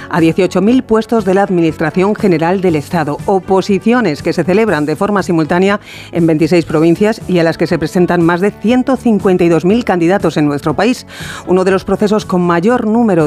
a 18.000 puestos de la Administración General del Estado. Oposiciones que se celebran de forma simultánea en 26 provincias y a las que se presentan más de 152.000 candidatos en nuestro país. Uno de los procesos con mayor número